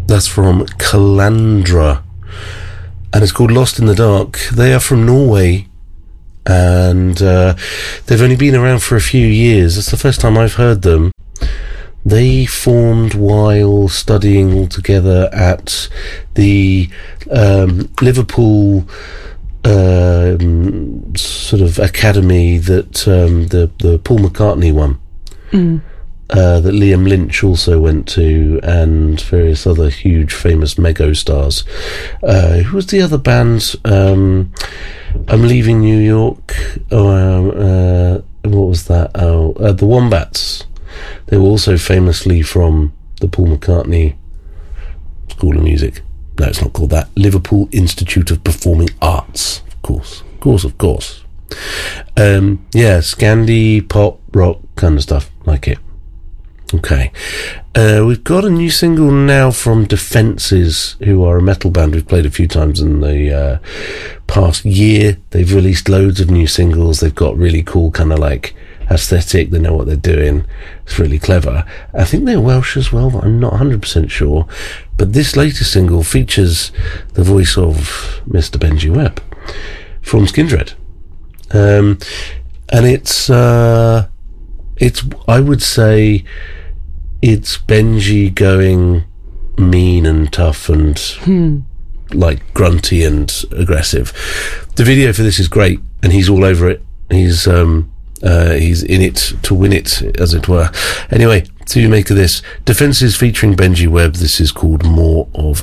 That's from Calandra, and it's called Lost in the Dark. They are from Norway, and they've only been around for a few years. It's the first time I've heard them. They formed while studying all together at the Liverpool sort of academy that the Paul McCartney one. That Liam Lynch also went to, and various other huge famous Mego stars. Who was the other band? I'm Leaving New York. What was that? The Wombats. They were also famously from the Paul McCartney School of Music. No, it's not called that. Liverpool Institute of Performing Arts. Of course. Yeah, Scandi, pop, rock kind of stuff. Like it. Okay. We've got a new single now from Defences, who are a metal band we've played a few times in the past year. They've released loads of new singles. They've got really cool kind of like aesthetic. They know what they're doing. It's really clever. I think they're Welsh as well, but I'm not 100% sure. But this latest single features the voice of Mr. Benji Webb from Skindred. And it's I would say it's Benji going mean and tough and like grunty and aggressive. The video for this is great, and he's all over it. He's in it to win it, as it were. Anyway, so you make of this Defences featuring Benji Webb. This is called More of